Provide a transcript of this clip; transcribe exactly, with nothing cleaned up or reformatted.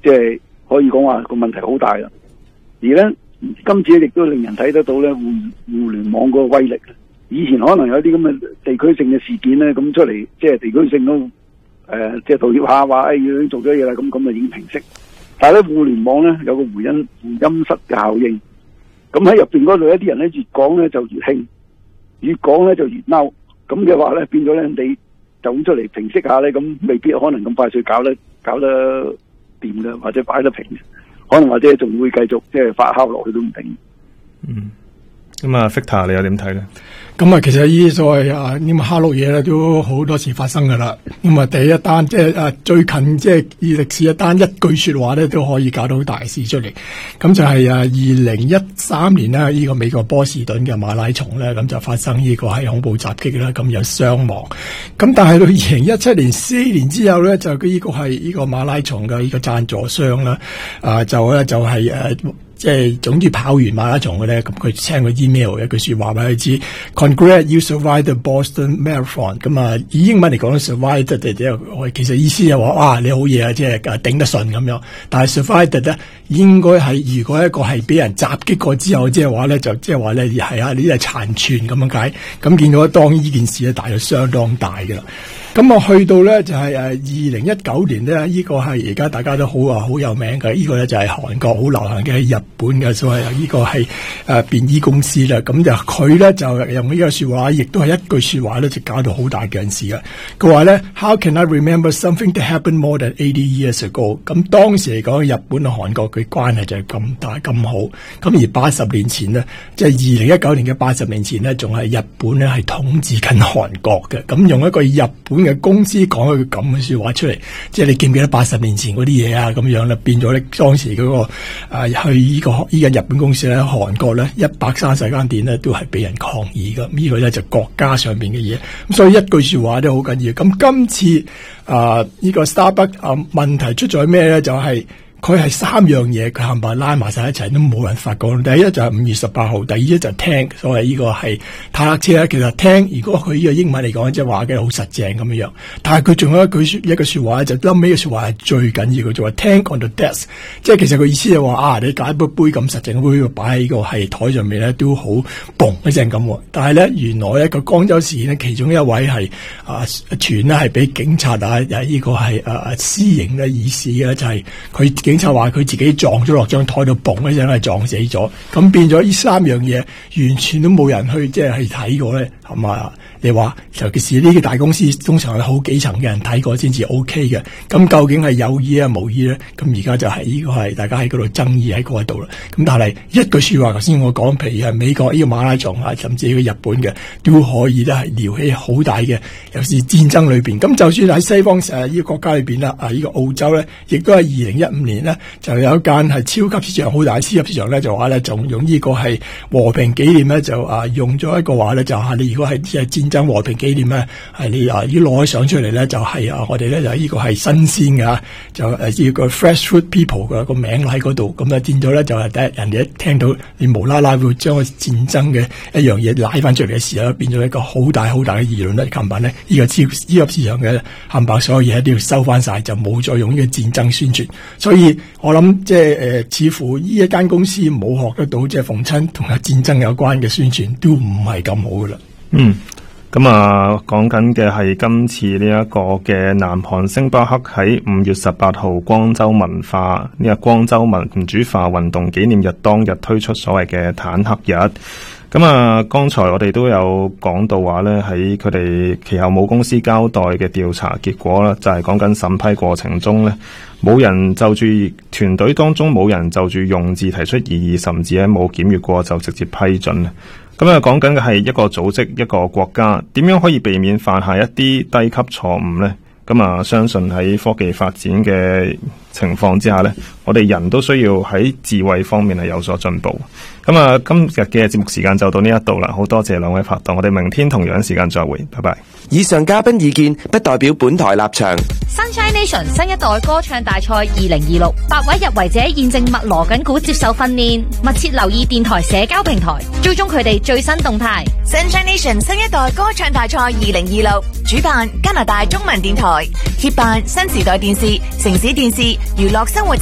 即係可以講話個問題好大啦。而咧今次亦都令人睇得到咧互互聯網個威力。以前可能有啲咁嘅地區性嘅事件咧，咁出嚟即係地區性都誒、呃，即係道歉下話誒已經做咗嘢啦，咁咁就已經平息。但係咧互聯網咧有個回音回音室嘅效應，咁喺入邊嗰度一啲人咧越講咧就越興，越講咧就越嬲，咁嘅話咧變咗咧你就咁出嚟平息下咧，咁未必可能咁快脆搞得搞得掂嘅，或者擺得平嘅，可能或者仲會繼續即係發酵落去都唔定。 嗯。咁啊 ，Victor 你又點睇咧？ 咁啊，其實呢啲所謂啊呢啲蝦碌嘢咧，都好多次發生噶啦。咁啊，第一單即係啊最近即係以歷史一單一句說話咧，都可以搞到好大事出嚟。咁就係啊二零一三年咧，呢個美國波士頓嘅馬拉松咧，咁就發生呢個係恐怖襲擊啦，咁有傷亡。咁但係到二零一七年四年之後咧，就呢個係呢個馬拉松嘅呢個贊助商啦，啊就咧就係誒。即係總之跑完馬拉松嘅咧，咁佢 send 個 email 一句說話俾佢知 ，Congrats you survived the Boston Marathon。咁啊，以英文嚟講 survived 咧，其實意思就話哇你好嘢啊，即係頂得順咁樣。但係 survived 咧，應該係如果一個係俾人襲擊過之後，即係話咧就即係話咧係啊呢啲係殘存咁樣解。咁見到當呢件事咧，大約相當大嘅啦。咁啊，去到咧就係誒二零一九年咧，呢、這個係而家大家都好啊好有名嘅，呢、這個咧就係韓國好流行嘅日本嘅所謂呢個係誒便衣公司啦。咁就佢咧就用呢個說話，亦都係一句說話咧，就搞到好大件事嘅。佢話咧 ，How can I remember something that happened more than eighty years ago？ 咁當時嚟講，日本同韓國嘅關係就係咁大咁好。咁而八十年前呢，即係二零一九年嘅八十年前呢，仲係日本咧係統治緊韓國嘅。咁用一個日本嘅公司講一句咁嘅說話出嚟，即係你記唔記得八十年前嗰啲嘢啊？咁樣咧變咗咧，當時嗰、那個誒、呃、去呢、這個依個日本公司咧，韓國咧一百三十間店咧都係俾人抗議噶。這個、呢個咧就是、國家上邊嘅嘢，咁所以一句說話都好緊要。咁今次啊呢、呃這個 Starbucks 啊、呃、問題出在咩咧？就係、是。佢係三樣嘢，佢冚唪唥拉埋晒一齊，都冇人發覺。第一就係五月十八號，第二咧就係聽，所謂呢個係坦克車咧。其實聽，如果佢呢個英文嚟講，即係話嘅好實正咁樣樣。但係佢仲有一句說一個說話咧，就臨尾嘅說話係最緊要嘅，就話 Tank on the desk，即係其實佢意思係話啊，你揀杯杯咁實正嘅杯擺喺呢個係台上面咧，都好嘣一聲咁。但係咧，原來咧個江州事件咧，其中一位係啊傳咧係俾警察啊，有、這、呢個係啊私刑嘅意思嘅，就係、是、佢。警察話佢自己撞咗落張台度，嘣一聲係撞死咗，咁變咗呢三樣嘢完全都冇人去即係去睇過咧，係嘛？你話尤其是呢啲大公司，通常係好幾層嘅人睇過先至 O K 嘅。咁究竟係有意啊無意咧？咁而家就係呢個係大家喺嗰度爭議喺嗰度啦。咁但係一句說話，頭先我講，譬如係美國呢個馬拉松啊，甚至呢個日本嘅，都可以咧係撩起好大嘅，尤其是戰爭裏邊。咁就算喺西方誒呢個國家裏邊啦，啊呢個澳洲咧，亦都係二零一五年咧，就有一間係超級市場，好大超級市場咧，就話咧仲用呢個係和平紀念咧，就啊用咗一個話咧，就係你如果係係戰爭和平紀念咧，係你啊要攞相出嚟咧，就係啊我哋咧就呢個係新鮮嘅，就誒呢個 fresh fruit people 嘅個名喺嗰度，咁啊變咗咧就係第一人哋一聽到你無啦啦會將個戰爭嘅一樣嘢拉翻出嚟嘅時候，變咗一個好大好大嘅議論咧。琴晚咧呢個超超級市場嘅冚唪唥所有嘢都要收翻晒，就冇再用呢個戰爭宣傳。所以我諗即係誒，似乎呢一間公司冇學得到即係逢親同啊戰爭有關嘅宣傳，都唔係咁好噶啦。嗯。 咁啊，講緊嘅係今次呢一個嘅南韓星巴克喺五月十八號光州文化呢、這個光州民主化運動紀念日當日推出所謂嘅坦克日。咁啊，剛才我哋都有講到話咧，喺佢哋其後母公司交代嘅調查結果啦，就係講緊審批過程中咧，冇人就住團隊當中冇人就住用字提出異議，甚至咧冇檢閱過就直接批准。咁啊，講緊嘅係一個組織一個國家點樣可以避免犯下一啲低級錯誤呢？咁啊，相信喺科技發展嘅情況之下呢，我哋人都需要喺智慧方面係有所進步。咁啊，今日嘅節目時間就到呢一度啦，好多謝兩位拍檔，我哋明天同樣時間再會，拜拜。 以上嘉賓意見不代表本台立場。 Sunshine Nation 新一代歌唱大賽二零二六，八位入圍者現正密鑼緊鼓接受訓練，密切留意電台社交平台，追蹤佢哋最新動態。 Sunshine Nation 新一代歌唱大賽二零二六，主辦加拿大中文電台，協辦新時代電視、城市電視、娛樂生活。